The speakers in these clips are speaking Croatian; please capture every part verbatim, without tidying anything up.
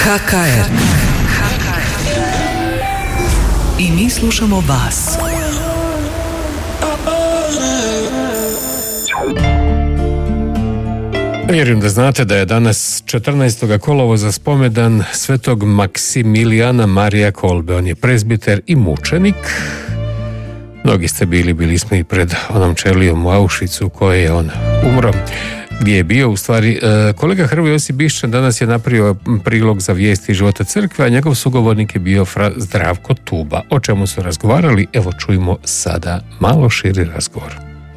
H K R. I mi slušamo vas. Vjerujem da znate da je danas četrnaestog kolovoza spomendan svetog Maksimilijana Marija Kolbe. On je prezbiter i mučenik. Mnogi ste bili, bili smo i pred onom čelijom u Auschwitzu koje je on umro. Gdje je bio, u stvari, kolega Hrvoje Josip Bišćan danas je napravio prilog za vijesti života crkve, a njegov sugovornik je bio fra Zdravko Tuba. O čemu su razgovarali, evo čujmo sada malo širi razgovor.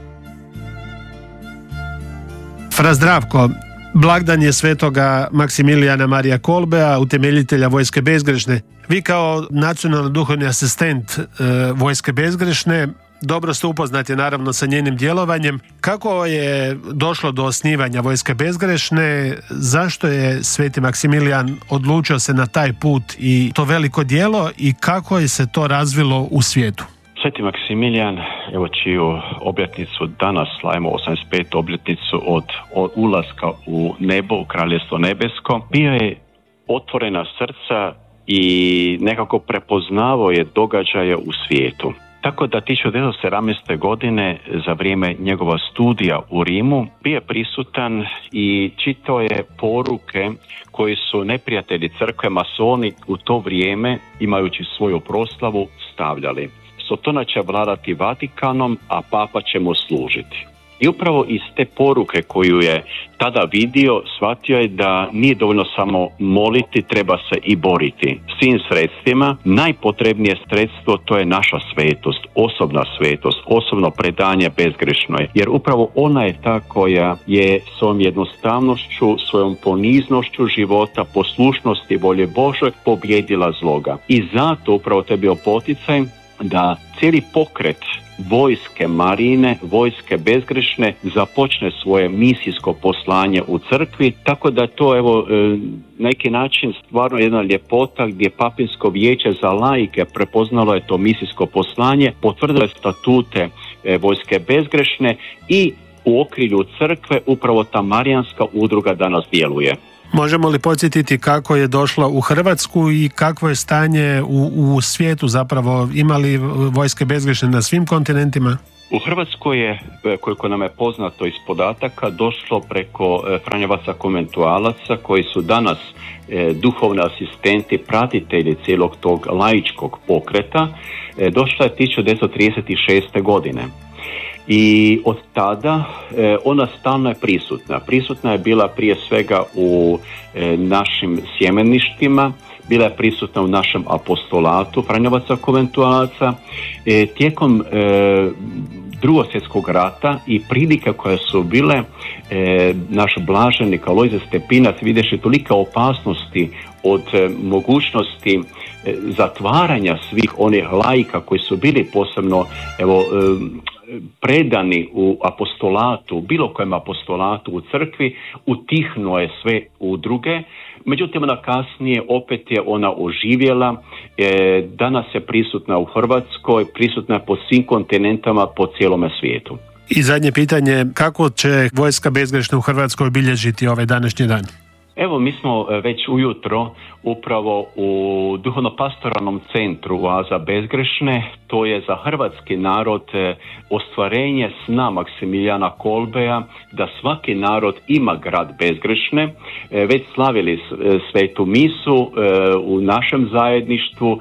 Fra Zdravko, blagdan je svetoga Maksimilijana Marija Kolbea, utemeljitelja Vojske bezgrešne. Vi kao nacionalni duhovni asistent e, Vojske bezgrešne dobro ste upoznati naravno sa njenim djelovanjem. Kako je došlo do osnivanja Vojske bezgrešne? Zašto je sveti Maksimilijan odlučio se na taj put i to veliko djelo i kako je se to razvilo u svijetu? Sveti Maksimilijan, evo čiju obljetnicu danas slavimo, osamdeset petu obljetnicu od, od ulaska u nebo, u Kraljevstvo nebesko, bio je otvorena srca i nekako prepoznavao je događaje u svijetu. Tako da tisuću devetsto sedamnaeste. godine za vrijeme njegova studija u Rimu bio je prisutan i čitao je poruke koji su neprijatelji crkve, masoni u to vrijeme, imajući svoju proslavu, stavljali. Sotona će vladati Vatikanom, a papa će mu služiti. I upravo iz te poruke koju je tada vidio, shvatio je da nije dovoljno samo moliti, treba se i boriti svim sredstvima. Najpotrebnije sredstvo to je naša svetost, osobna svetost, osobno predanje bezgrešnoj. Jer upravo ona je ta koja je svojom jednostavnošću, svojom poniznošću života, poslušnosti volje Božoj pobjedila zloga. I zato upravo to je bio poticaj da cijeli pokret Vojske Marijine, Vojske bezgrešne započne svoje misijsko poslanje u crkvi, tako da to evo neki način stvarno jedna ljepota gdje Papinsko vijeće za laike prepoznalo je to misijsko poslanje, potvrdilo je statute Vojske bezgrešne i u okrilju crkve upravo ta marijanska udruga danas djeluje. Možemo li podsjetiti kako je došla u Hrvatsku i kakvo je stanje u, u svijetu zapravo? Ima li Vojske bezgrešne na svim kontinentima? U Hrvatskoj je, koliko nam je poznato iz podataka, došlo preko Franjevaca konventualaca koji su danas e, duhovni asistenti, pratitelji cijelog tog laičkog pokreta. E, došla je tisuću devetsto trideset šeste. godine. I od tada e, ona stalno je prisutna. Prisutna je bila prije svega u e, našim sjemeništima, bila je prisutna u našem apostolatu Franjevaca konventualaca. E, tijekom e, Drugog svjetskog rata i prilike koje su bile, e, naš blaženik Alojzije Stepinac videši tolike opasnosti od e, mogućnosti e, zatvaranja svih onih laika koji su bili posebno evo e, predani u apostolatu, bilo kojem apostolatu u crkvi, utihnuo je sve udruge. Međutim, ona kasnije opet je ona oživjela, e, danas je prisutna u Hrvatskoj, prisutna po svim kontinentama, po cijelome svijetu. I zadnje pitanje, kako će Vojska bezgrešna u Hrvatskoj obilježiti ovaj današnji dan? Evo, mi smo već ujutro upravo u duhovno-pastoralnom centru Oaza bezgrešne, to je za hrvatski narod ostvarenje sna Maksimilijana Kolbea da svaki narod ima grad bezgrešne. Već slavili svetu misu u našem zajedništvu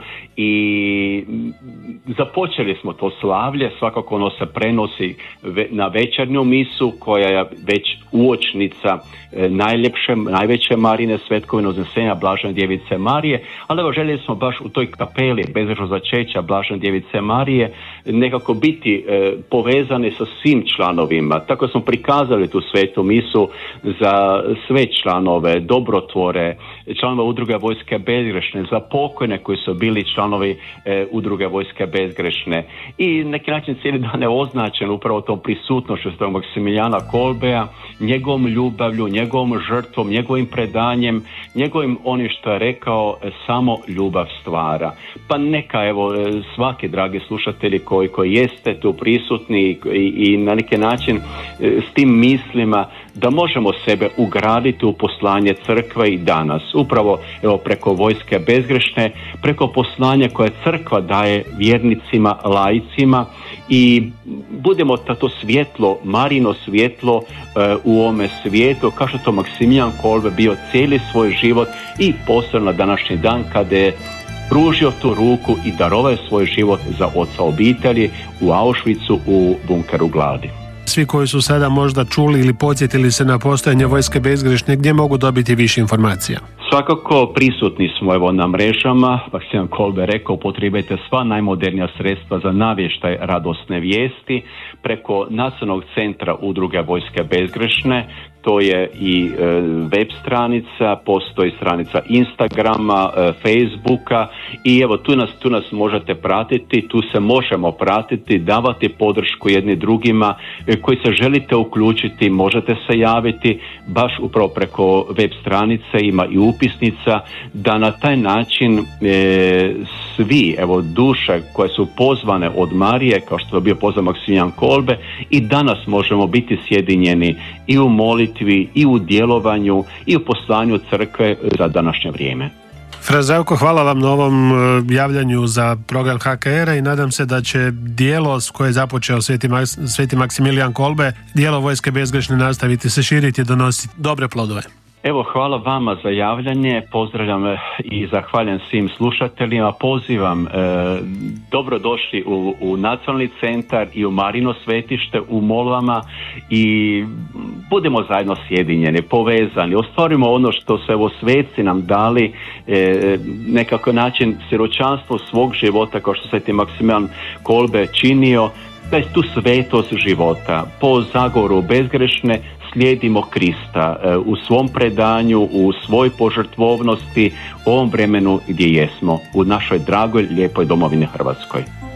i započeli smo to slavlje, svakako ono se prenosi na večernju misu koja je već uočnica najljepše, najveće Marijine svetkovine uznesenja Blažene djevice Marije, ali evo željeli smo baš u toj kapeli bezgrešnog začeća Blažene djevice Marije nekako biti e, povezani sa svim članovima. Tako smo prikazali tu svetu misu za sve članove, dobrotvore, članove udruge Vojske bezgrešne, za pokojne koji su bili članovi e, udruge Vojske bezgrešne. I neki način cijeli dan je označen upravo tom prisutnošću svog Maksimilijana Kolbea, njegovom ljubavlju, njegovom žrtvom, njegovim predanjem, njegovim onim što je rekao, samo ljubav stvara. Pa neka evo svaki dragi slušatelji koji, koji jeste tu prisutni i, i na neki način s tim mislima da možemo sebe ugraditi u poslanje crkve i danas upravo evo, preko vojske bezgrešne, preko poslanja koje crkva daje vjernicima, laicima i budemo to svjetlo, Marino svjetlo e, u ovome svijetu, kao što to Maksimilijan Kolbe bio cijeli svoj život i posebno na današnji dan kada je pružio tu ruku i darovao svoj život za oca obitelji u Auschwitzu u bunkeru gladi. Svi koji su sada možda čuli ili podsjetili se na postojanje vojske bezgrešne, gdje mogu dobiti više informacija? Svakako prisutni smo evo na mrežama, Maksimilijan Kolbe rekao, upotrijebite sva najmodernija sredstva za navještaj radosne vijesti preko Nacionalnog centra udruge Vojske bezgrešne. To je i e, web stranica, postoji stranica Instagrama, e, Facebooka i evo tu nas, tu nas možete pratiti, tu se možemo pratiti, davati podršku jedni drugima, e, koji se želite uključiti, možete se javiti baš upravo preko web stranice, ima i upisnica, da na taj način e, svi evo duše koje su pozvane od Marije, kao što je bio pozvan Maksimilijan Kolbe, i danas možemo biti sjedinjeni i u molitvi i u djelovanju i u poslanju crkve za današnje vrijeme. Fra Zdravko, hvala vam na ovom javljanju za program H K R-a i nadam se da će dijelo koje je započeo Sveti, Maks- Sveti Maksimilijan Kolbe, dijelo Vojske bezgrešne, nastaviti se širiti i donositi dobre plodove. Evo, hvala vama za javljanje, pozdravljam i zahvaljujem svim slušateljima, pozivam, e, dobrodošli u, u Nacionalni centar i u Marino svetište u Molvama i budemo zajedno sjedinjeni, povezani, ostvarimo ono što su evo sveci nam dali, e, nekako način siročanstvo svog života, kao što Sveti Maksimilijan Kolbe činio, da je tu svetost života, po zagovoru bezgrešne, slijedimo Krista e, u svom predanju, u svoj požrtvovnosti, u ovom vremenu gdje jesmo, u našoj dragoj, lijepoj domovini Hrvatskoj.